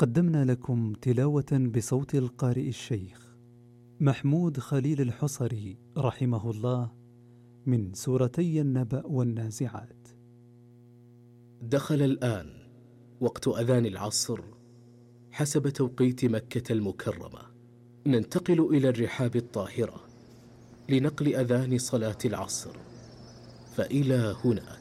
قدمنا لكم تلاوة بصوت القارئ الشيخ محمود خليل الحصري رحمه الله من سورتي النبأ والنازعات. دخل الآن وقت أذان العصر حسب توقيت مكة المكرمة. ننتقل إلى الرحاب الطاهرة لنقل أذان صلاة العصر، فإلى هناك.